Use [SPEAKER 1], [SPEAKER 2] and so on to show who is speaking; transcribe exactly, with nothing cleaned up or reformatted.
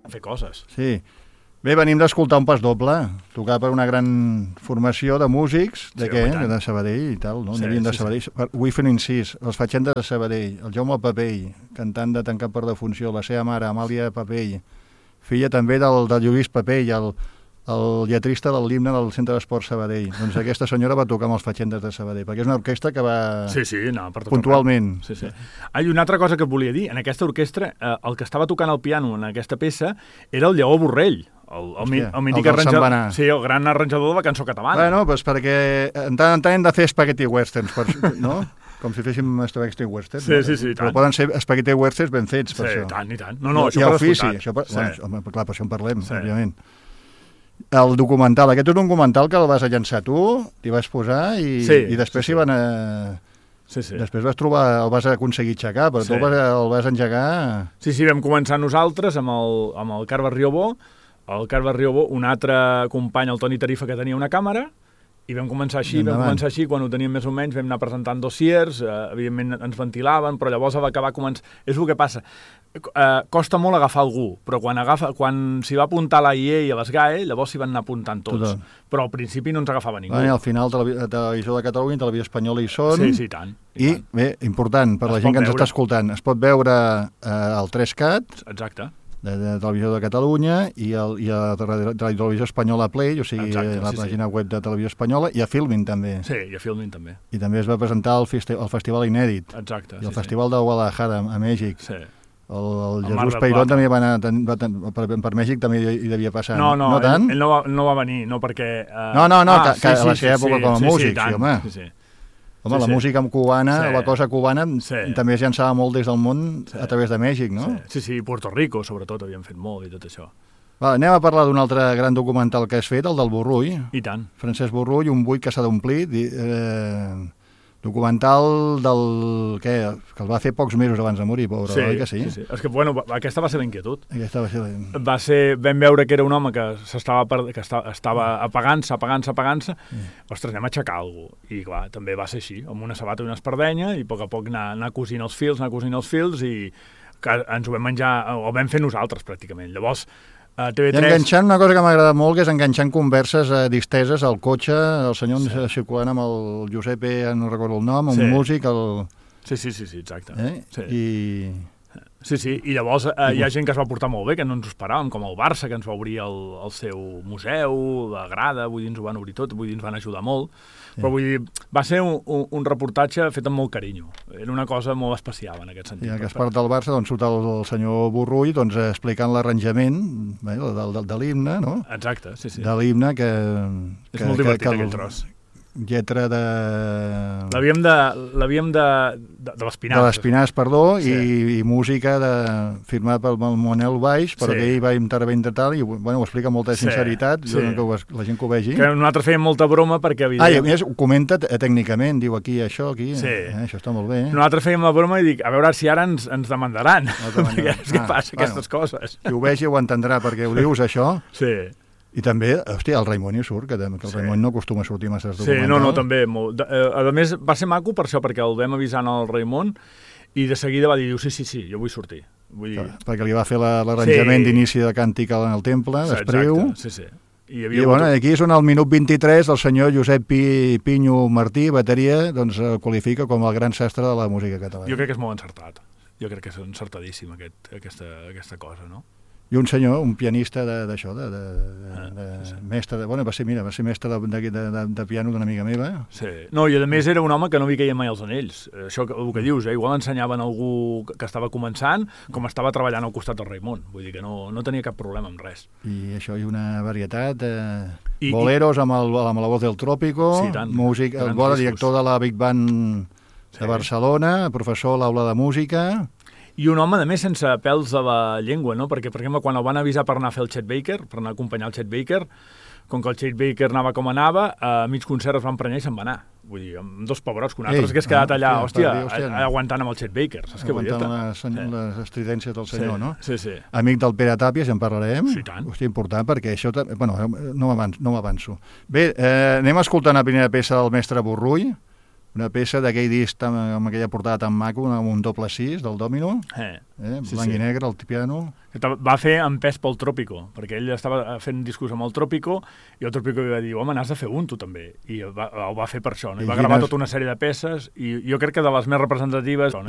[SPEAKER 1] a fer coses.
[SPEAKER 2] Sí. Bé, venim d'escoltar un pas doble, tocar per una gran formació de músics, de
[SPEAKER 1] Sí,
[SPEAKER 2] què?
[SPEAKER 1] home, i tant.
[SPEAKER 2] De Sabadell i tal, no?
[SPEAKER 1] Sí,
[SPEAKER 2] N'hi havien de
[SPEAKER 1] sí,
[SPEAKER 2] Sabadell. Sí. Vull fer un incís, els Fatxendes de Sabadell, el Jaume Papell, cantant de Tancat per defunció, la seva mare, Amàlia Papell, filla també del, del Lluís Papell, el, el lletrista del l'himne del Centre d'Esport Sabadell. Doncs aquesta senyora va tocar amb els Fatxendes de Sabadell, perquè és una orquestra que va
[SPEAKER 1] Sí, sí, no, per tot
[SPEAKER 2] puntualment.
[SPEAKER 1] Sí, sí. Ah, i una altra cosa que et volia dir, en aquesta orquestra, eh, el que estava tocant el piano en aquesta peça era el Lleó Borrell, el, el,
[SPEAKER 2] Hòstia,
[SPEAKER 1] el mític
[SPEAKER 2] el del
[SPEAKER 1] arranjador,
[SPEAKER 2] Sambanar.
[SPEAKER 1] sí, el gran arranjador de la cançó catalana.
[SPEAKER 2] Bueno, doncs perquè en tant en tant hem de fer spaghetti westerns, per, no? Com si féssim spaghetti westerns.
[SPEAKER 1] Sí,
[SPEAKER 2] no?
[SPEAKER 1] sí, sí, i
[SPEAKER 2] Però
[SPEAKER 1] tant.
[SPEAKER 2] poden ser spaghetti westerns ben fets, per
[SPEAKER 1] Sí,
[SPEAKER 2] això.
[SPEAKER 1] i tant, i tant. No, no,
[SPEAKER 2] I
[SPEAKER 1] això per
[SPEAKER 2] ofici,
[SPEAKER 1] descomptat.
[SPEAKER 2] això per,
[SPEAKER 1] Sí.
[SPEAKER 2] bueno, home, clar, per això en parlem,
[SPEAKER 1] Sí.
[SPEAKER 2] òbviament. El documental, aquest és un documental que el vas a llançar tu, t'hi vas posar i,
[SPEAKER 1] Sí,
[SPEAKER 2] i després
[SPEAKER 1] sí,
[SPEAKER 2] s'hi
[SPEAKER 1] sí.
[SPEAKER 2] van a...
[SPEAKER 1] Sí, sí.
[SPEAKER 2] Després vas trobar, el vas aconseguir aixecar, però
[SPEAKER 1] Sí.
[SPEAKER 2] tu el vas, el vas engegar...
[SPEAKER 1] Sí, sí, vam començar nosaltres amb el, amb el Carles Riobó, el Carles Riobó, un altre company, el Toni Tarifa, que tenia una càmera, i vam començar així, vam
[SPEAKER 2] Endavant.
[SPEAKER 1] començar així, quan ho teníem més o menys, vam anar presentant dossiers, eh, evidentment ens ventilaven, però llavors va acabar començant... És el que passa, eh, costa molt agafar algú, però quan, agafa, quan s'hi va apuntar la I E i a les G A E, llavors s'hi van anar apuntant tots.
[SPEAKER 2] Tothom.
[SPEAKER 1] Però al principi no ens agafava ningú.
[SPEAKER 2] Bueno, al final, televi Televisió de Catalunya i Televisió Espanyola hi són.
[SPEAKER 1] Sí, sí, i tant. I,
[SPEAKER 2] I,
[SPEAKER 1] tant.
[SPEAKER 2] bé, important, per
[SPEAKER 1] Es
[SPEAKER 2] la gent
[SPEAKER 1] pot
[SPEAKER 2] que ens
[SPEAKER 1] veure.
[SPEAKER 2] està escoltant, es pot veure eh, el tres cat,
[SPEAKER 1] Exacte.
[SPEAKER 2] de, de Televisió de Catalunya, i, el, i a Radio Televisió Espanyola Play, o sigui,
[SPEAKER 1] Exacte,
[SPEAKER 2] la
[SPEAKER 1] sí,
[SPEAKER 2] pàgina
[SPEAKER 1] sí.
[SPEAKER 2] web de Televisió Espanyola, i a Filmin també.
[SPEAKER 1] Sí, i a Filmin també.
[SPEAKER 2] I també es va presentar al festi el Festival Inèdit,
[SPEAKER 1] Exacte.
[SPEAKER 2] i el
[SPEAKER 1] sí,
[SPEAKER 2] Festival de Guadalajara, a Mèxic.
[SPEAKER 1] Sí. sí.
[SPEAKER 2] El, el
[SPEAKER 1] El Mar
[SPEAKER 2] Jesús
[SPEAKER 1] del
[SPEAKER 2] Peirón
[SPEAKER 1] Plata.
[SPEAKER 2] també va anar, ten, va ten, per, per Mèxic també hi, hi devia passar.
[SPEAKER 1] No, no,
[SPEAKER 2] no tant?
[SPEAKER 1] ell, ell no, va, no va venir, no perquè... Uh...
[SPEAKER 2] No, no, no, que- que a la seva època com a músic,
[SPEAKER 1] sí, tant,
[SPEAKER 2] sí, home.
[SPEAKER 1] Sí, sí.
[SPEAKER 2] Home,
[SPEAKER 1] Sí,
[SPEAKER 2] la
[SPEAKER 1] sí.
[SPEAKER 2] música cubana,
[SPEAKER 1] Sí.
[SPEAKER 2] la cosa cubana,
[SPEAKER 1] Sí.
[SPEAKER 2] també es llançava molt des del món
[SPEAKER 1] Sí.
[SPEAKER 2] a través de Mèxic, no?
[SPEAKER 1] Sí, sí, sí, Puerto Rico, sobretot, havien fet molt i tot això.
[SPEAKER 2] Va, anem a parlar d'un altre gran documental que has fet, el del Borrull.
[SPEAKER 1] I tant.
[SPEAKER 2] Francesc Borrull, un buit que s'ha d'omplir. di- Eh, documental del... Què? Que el va fer pocs mesos abans de morir, pobre,
[SPEAKER 1] Sí,
[SPEAKER 2] oi que sí?
[SPEAKER 1] sí, sí. És que, bueno, va- aquesta va ser la inquietud.
[SPEAKER 2] Aquesta va ser... la-
[SPEAKER 1] Va ser, vam veure que era un home que s'estava per- que estava, estava apagant-se, apagant-se, apagant-se. Ostres, anem a aixecar alguna cosa. I clar, també va ser així, amb una sabata i una espardenya, i a poc a poc anar, anar cosint els fils, anar cosint els fils, i que ens ho vam menjar, o ho vam fer nosaltres, pràcticament. Llavors, a T V
[SPEAKER 2] I
[SPEAKER 1] tres...
[SPEAKER 2] enganxant, una cosa que m'agrada molt, que és enganxant converses eh, disteses al cotxe, el senyor sí. circulant amb el Giuseppe, no recordo el nom, un
[SPEAKER 1] Sí.
[SPEAKER 2] músic, el...
[SPEAKER 1] Sí, sí, sí, sí, exacte.
[SPEAKER 2] Eh?
[SPEAKER 1] Sí.
[SPEAKER 2] I...
[SPEAKER 1] Sí, sí, i llavors eh, hi ha gent que es va portar molt bé, que no ens ho esperàvem, com el Barça, que ens va obrir el, el seu museu, la grada, vull dir, ens ho van obrir tot, vull dir, ens van ajudar molt, sí. Però vull dir, va ser un, un, un reportatge fet amb molt carinyo, era una cosa molt especial en aquest sentit.
[SPEAKER 2] I en aquest part del Barça, doncs, surt el, el senyor Borrull doncs, explicant l'arranjament bé, del, del, de l'himne, no?
[SPEAKER 1] Exacte, sí, sí.
[SPEAKER 2] De l'himne que...
[SPEAKER 1] És
[SPEAKER 2] que,
[SPEAKER 1] molt divertit
[SPEAKER 2] que, que
[SPEAKER 1] aquell tros.
[SPEAKER 2] Lletra de...
[SPEAKER 1] L'havíem de, l'havíem de, de, de l'Espinàs.
[SPEAKER 2] De l'Espinàs, perdó,
[SPEAKER 1] Sí.
[SPEAKER 2] i, i música de, firmada pel Manel Baix, però
[SPEAKER 1] Sí.
[SPEAKER 2] que ell va intervenir tal, i bueno, ho explica amb molta
[SPEAKER 1] Sí,
[SPEAKER 2] sinceritat,
[SPEAKER 1] sí.
[SPEAKER 2] jo que ho, la gent que ho vegi.
[SPEAKER 1] Que nosaltres fèiem molta broma perquè...
[SPEAKER 2] Ah, i a
[SPEAKER 1] Evident,
[SPEAKER 2] més ho comenta eh, tècnicament, diu aquí això, aquí,
[SPEAKER 1] Sí.
[SPEAKER 2] eh, això està molt bé.
[SPEAKER 1] nosaltres fèiem la broma i dic, a veure si ara ens, ens demandaran.
[SPEAKER 2] No demandaran.
[SPEAKER 1] Perquè és que
[SPEAKER 2] Ah,
[SPEAKER 1] passa
[SPEAKER 2] bueno.
[SPEAKER 1] aquestes coses.
[SPEAKER 2] Qui ho vegi ho entendrà, perquè ho dius, això.
[SPEAKER 1] Sí.
[SPEAKER 2] I també, hòstia, el Raimon hi surt, que, que el
[SPEAKER 1] Sí.
[SPEAKER 2] Raimon no acostuma a sortir massa
[SPEAKER 1] Sí,
[SPEAKER 2] documental.
[SPEAKER 1] no, no, també. Molt. De, eh, a més, va ser maco per això, perquè el vam avisant al Raimon i de seguida va dir, diu, sí, sí, sí, jo vull sortir. Vull dir...
[SPEAKER 2] Perquè li va fer la- l'arranjament
[SPEAKER 1] Sí.
[SPEAKER 2] d'inici de càntic en el temple,
[SPEAKER 1] Sí,
[SPEAKER 2] d'Espriu.
[SPEAKER 1] exacte, sí, sí. I, hi havia
[SPEAKER 2] I bueno,
[SPEAKER 1] hagut-
[SPEAKER 2] aquí és on al minut vint-i-tres el senyor Josep Pi, Pinyo Martí, bateria, doncs el qualifica com el gran sastre de la música catalana.
[SPEAKER 1] Jo crec que és molt encertat. Jo crec que és encertadíssim aquest, aquesta, aquesta cosa, no?
[SPEAKER 2] I un senyor, un pianista d'això, de, de, de,
[SPEAKER 1] Ah,
[SPEAKER 2] de,
[SPEAKER 1] sí, sí.
[SPEAKER 2] mestre, de, bueno, va ser, mira, va ser mestre de, de, de, de, de piano d'una amiga meva.
[SPEAKER 1] Sí. No, i a més era un home que no vi caia mai els anells. Eh, Això que, el que dius, eh? Igual ensenyaven algú que estava començant com estava treballant al costat del Raimon. Vull dir que no, no tenia cap problema amb res.
[SPEAKER 2] I això, i una varietat, eh,
[SPEAKER 1] I-
[SPEAKER 2] boleros amb, el, amb la voz del Trópico,
[SPEAKER 1] Sí, tant.
[SPEAKER 2] músic, el
[SPEAKER 1] Grans
[SPEAKER 2] bo,
[SPEAKER 1] discos.
[SPEAKER 2] director de la Big Band
[SPEAKER 1] Sí.
[SPEAKER 2] de Barcelona, professor a l'aula de música.
[SPEAKER 1] I un home, a més, sense pèls a la llengua, no? Perquè, per exemple, quan el van avisar per anar a fer el Chet Baker, per anar a acompanyar el Chet Baker, com que el Chet Baker anava com anava, a mig concert es van prenyar i se'n va anar. Vull dir, amb dos pobrots, que un altre
[SPEAKER 2] Ei,
[SPEAKER 1] que es quedat
[SPEAKER 2] ah,
[SPEAKER 1] allà,
[SPEAKER 2] hòstia,
[SPEAKER 1] hòstia,
[SPEAKER 2] per dir, hòstia,
[SPEAKER 1] a- aguantant amb el Chet Baker, saps què vull dir?
[SPEAKER 2] Aguantant les,
[SPEAKER 1] Sí.
[SPEAKER 2] les estridències del senyor,
[SPEAKER 1] sí,
[SPEAKER 2] no?
[SPEAKER 1] Sí, sí.
[SPEAKER 2] Amic del Pere Tàpies, ja en parlarem.
[SPEAKER 1] Sí, i tant.
[SPEAKER 2] Hòstia, important, perquè això... ta- Bueno, no m'avanço. No m'avanço. Bé, eh, anem escoltant la primera peça del mestre Borrull, una peça d'aquell disc amb, amb aquella portada tan maco, amb un doble sis del Domino,
[SPEAKER 1] Eh,
[SPEAKER 2] eh,
[SPEAKER 1] sí,
[SPEAKER 2] blanc
[SPEAKER 1] sí.
[SPEAKER 2] i negre, el piano.
[SPEAKER 1] que ta- va fer en pes pel Trópico, perquè ell estava fent discos amb el Trópico i el Trópico li va dir, home, n'has de fer un tu també, i va, el va fer per això, no? I
[SPEAKER 2] I
[SPEAKER 1] va gravar
[SPEAKER 2] quines-
[SPEAKER 1] tota una sèrie de peces i jo crec que de les més representatives